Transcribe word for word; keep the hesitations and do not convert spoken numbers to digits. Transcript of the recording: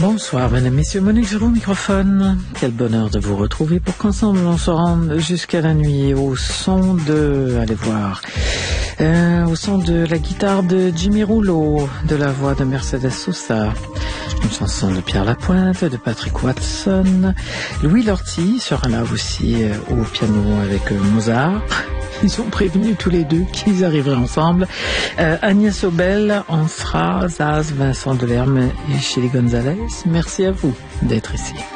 Bonsoir, mesdames, messieurs, Monique Giraud au microphone. Quel bonheur de vous retrouver pour qu'ensemble on se rende jusqu'à la nuit au son de, allez voir, euh, au son de la guitare de Jimmy Rouleau, de la voix de Mercedes Sosa, une chanson de Pierre Lapointe, de Patrick Watson. Louis Lortie sera là aussi euh, au piano avec euh, Mozart. Ils ont prévenu tous les deux qu'ils arriveraient ensemble. Euh, Agnès Obel en sera, Zaz, Vincent Delerme et Chili Gonzalez. Merci à vous d'être ici.